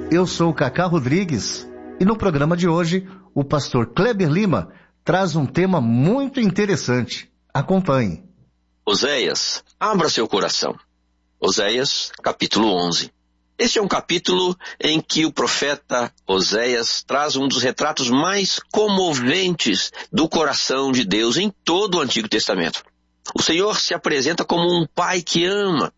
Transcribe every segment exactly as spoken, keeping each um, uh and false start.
eu sou o Cacá Rodrigues e no programa de hoje o pastor Kleber Lima traz um tema muito interessante. Acompanhe. Oséias, abra seu coração. Oséias, capítulo onze. Este é um capítulo em que o profeta Oséias traz um dos retratos mais comoventes do coração de Deus em todo o Antigo Testamento. O Senhor se apresenta como um pai que ama,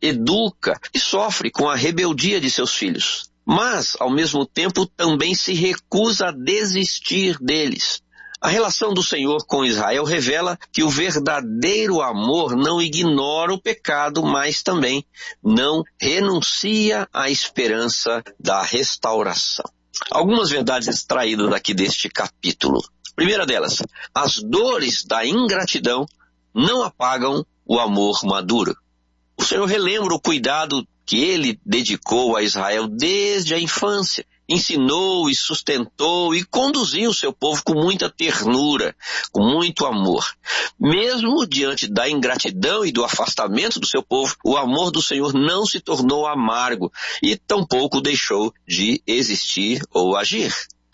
educa e sofre com a rebeldia de seus filhos, mas, ao mesmo tempo, também se recusa a desistir deles. A relação do Senhor com Israel revela que o verdadeiro amor não ignora o pecado, mas também não renuncia à esperança da restauração. Algumas verdades extraídas aqui deste capítulo. Primeira delas, as dores da ingratidão não apagam o amor maduro. O Senhor relembra o cuidado que ele dedicou a Israel desde a infância. Ensinou e sustentou e conduziu o seu povo com muita ternura, com muito amor. Mesmo diante da ingratidão e do afastamento do seu povo, o amor do Senhor não se tornou amargo e tampouco deixou de existir ou agir.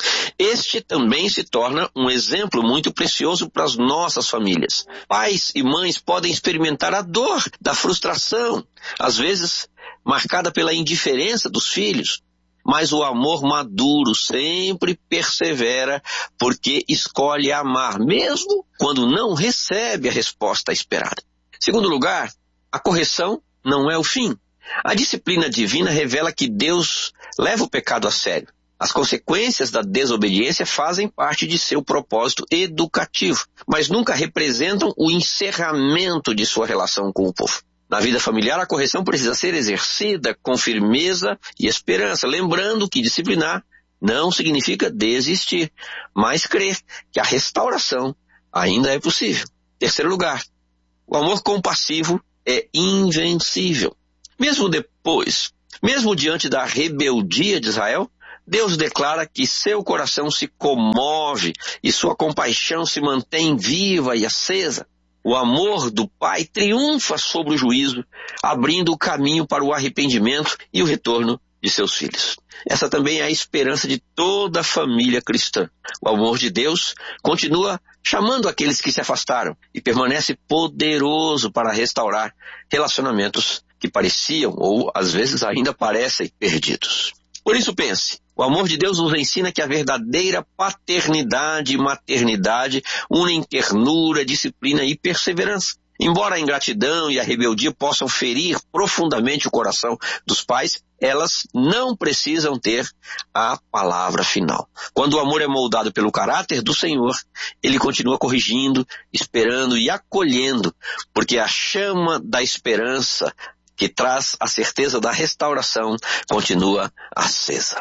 Este também se torna um exemplo muito precioso para as nossas famílias. Pais e mães podem experimentar a dor da frustração, às vezes marcada pela indiferença dos filhos. Mas o amor maduro sempre persevera porque escolhe amar, mesmo quando não recebe a resposta esperada. Segundo lugar, a correção não é o fim. A disciplina divina revela que Deus leva o pecado a sério. As consequências da desobediência fazem parte de seu propósito educativo, mas nunca representam o encerramento de sua relação com o povo. Na vida familiar, a correção precisa ser exercida com firmeza e esperança, lembrando que disciplinar não significa desistir, mas crer que a restauração ainda é possível. Terceiro lugar, o amor compassivo é invencível. Mesmo depois, mesmo diante da rebeldia de Israel, Deus declara que seu coração se comove e sua compaixão se mantém viva e acesa. O amor do Pai triunfa sobre o juízo, abrindo o caminho para o arrependimento e o retorno de seus filhos. Essa também é a esperança de toda a família cristã. O amor de Deus continua chamando aqueles que se afastaram e permanece poderoso para restaurar relacionamentos que pareciam ou às vezes ainda parecem perdidos. Por isso pense, o amor de Deus nos ensina que a verdadeira paternidade e maternidade unem ternura, disciplina e perseverança. Embora a ingratidão e a rebeldia possam ferir profundamente o coração dos pais, elas não precisam ter a palavra final. Quando o amor é moldado pelo caráter do Senhor, ele continua corrigindo, esperando e acolhendo, porque a chama da esperança que traz a certeza da restauração continua acesa.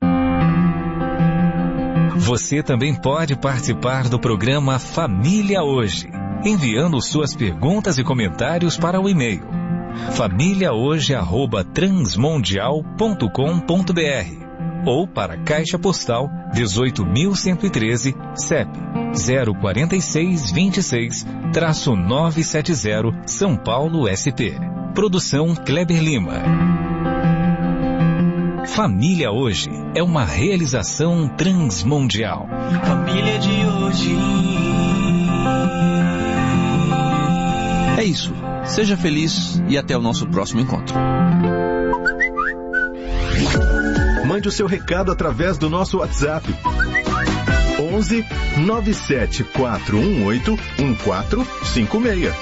Você também pode participar do programa Família Hoje, enviando suas perguntas e comentários para o e-mail família hoje arroba transmundial ponto com ponto br ou para a Caixa Postal dezoito mil cento e treze, C E P zero quatro seis dois seis, nove sete zero, São Paulo, S P. Produção Kleber Lima. Família Hoje é uma realização transmundial. Família de hoje. É isso. Seja feliz e até o nosso próximo encontro. Mande o seu recado através do nosso WhatsApp. onze nove sete quatro um oito um quatro cinco seis.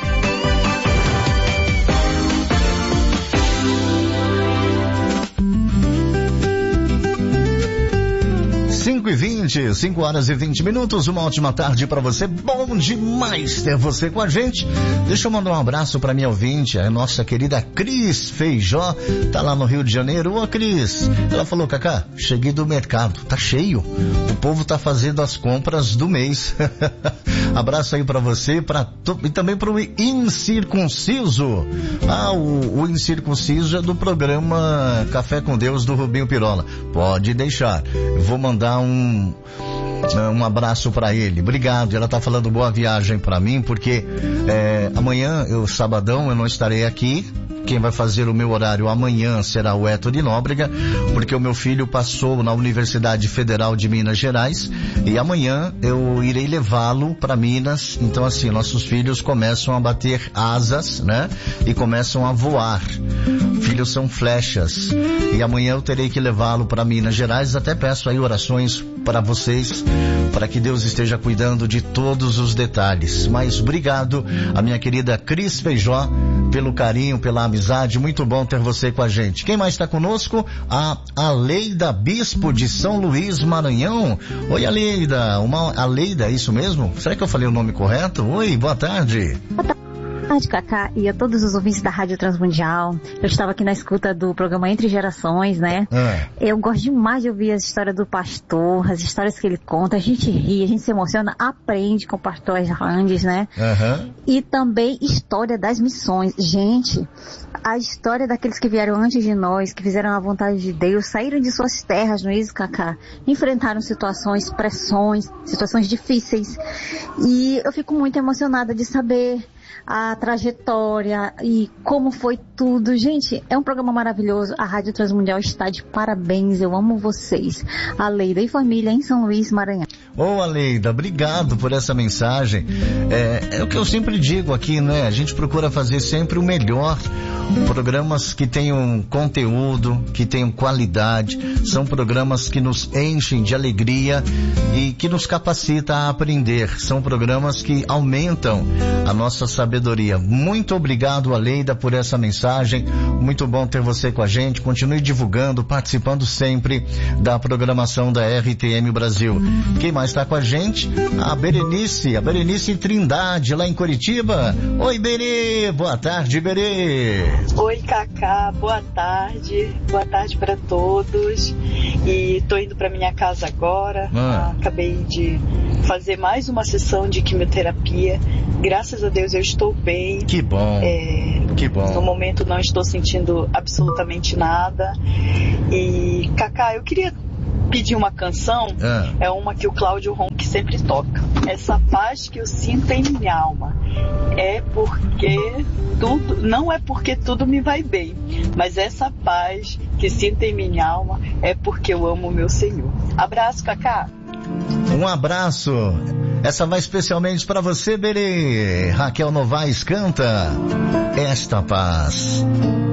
cinco e vinte, cinco horas e vinte minutos, uma ótima tarde para você, bom demais ter você com a gente. Deixa eu mandar um abraço para minha ouvinte, a nossa querida Cris Feijó, tá lá no Rio de Janeiro. Ô Cris, ela falou, Cacá, cheguei do mercado, tá cheio, o povo tá fazendo as compras do mês. Abraço aí para você pra, e também para o Incircunciso. Ah, o, o Incircunciso é do programa Café com Deus do Rubinho Pirola. Pode deixar, eu vou mandar um Um abraço para ele. Obrigado. Ela tá falando boa viagem para mim, porque é, amanhã, eu, sabadão, eu não estarei aqui. Quem vai fazer o meu horário amanhã será o Eto de Nóbrega, porque o meu filho passou na Universidade Federal de Minas Gerais e amanhã eu irei levá-lo para Minas. Então, assim, nossos filhos começam a bater asas, né? E começam a voar. Filhos são flechas. E amanhã eu terei que levá-lo para Minas Gerais. Até peço aí orações para vocês, para que Deus esteja cuidando de todos os detalhes. Mas obrigado a minha querida Cris Feijó pelo carinho, pela amizade. Muito bom ter você com a gente. Quem mais está conosco? A Aleida Bispo de São Luís, Maranhão. Oi, Aleida. Uma Aleida, é isso mesmo? Será que eu falei o nome correto? Oi, boa tarde. Boa tarde, Cacá, e a todos os ouvintes da Rádio Transmundial. Eu estava aqui na escuta do programa Entre Gerações, né? É. Eu gosto demais de ouvir a história do pastor, as histórias que ele conta. A gente ri, a gente se emociona, aprende com o pastor Hernandes, né? Uhum. E também história das missões. Gente, a história daqueles que vieram antes de nós, que fizeram a vontade de Deus, saíram de suas terras, não é isso, Cacá? Enfrentaram situações, pressões, situações difíceis. E eu fico muito emocionada de saber a trajetória e como foi tudo. Gente, é um programa maravilhoso. A Rádio Transmundial está de parabéns. Eu amo vocês. Aleida e família em São Luís, Maranhão. Ô, oh, Aleida, obrigado por essa mensagem. É, é o que eu sempre digo aqui, né? A gente procura fazer sempre o melhor. Programas que tenham conteúdo, que tenham qualidade. São programas que nos enchem de alegria e que nos capacita a aprender. São programas que aumentam a nossa sabedoria. Muito obrigado, Aleida, por essa mensagem. Muito bom ter você com a gente. Continue divulgando, participando sempre da programação da R T M Brasil. Quem mais está com a gente? A Berenice, a Berenice Trindade, lá em Curitiba. Oi, Berê. Boa tarde, Berê. Oi, Cacá. Boa tarde. Boa tarde para todos. E tô indo para minha casa agora. Ah. Acabei de fazer mais uma sessão de quimioterapia. Graças a Deus eu estou bem. Que bom. É, que bom. No momento não estou sentindo absolutamente nada. E, Cacá, eu queria pedir uma canção. Ah. É uma que o Cláudio Ronck sempre toca. Essa paz que eu sinto em minha alma. É porque tudo, não é porque tudo me vai bem, mas essa paz que sinto em minha alma é porque eu amo o meu Senhor. Abraço, Cacá. Um abraço. Essa vai especialmente para você, Berê. Raquel Novaes canta Esta Paz.